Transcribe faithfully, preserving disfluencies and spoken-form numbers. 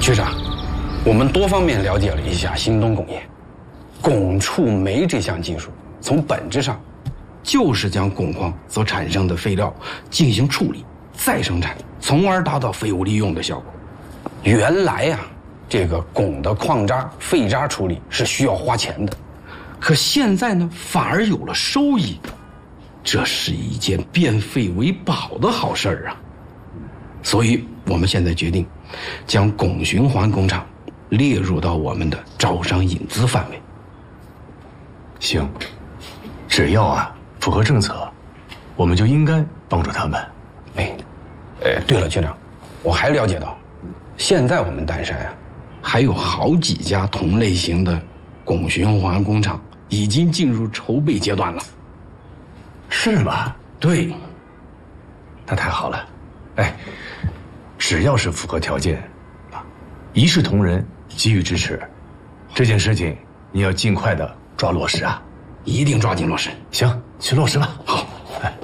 局长，我们多方面了解了一下新东工业，汞触媒这项技术，从本质上就是将汞矿所产生的废料进行处理、再生产，从而达到废物利用的效果。原来呀、啊，这个汞的矿渣、废渣处理是需要花钱的，可现在呢，反而有了收益，这是一件变废为宝的好事儿啊！所以，我们现在决定将汞循环工厂列入到我们的招商引资范围。 行，只要啊符合政策，我们就应该帮助他们。 哎，呃，对了，局长，我还了解到，现在我们丹山啊，还有好几家同类型的汞循环工厂已经进入筹备阶段了。 是吗？ 对， 那太好了。哎，只要是符合条件，啊，一视同仁，给予支持。这件事情你要尽快的抓落实啊！ 一定抓紧落实。 行，去落实吧。 好。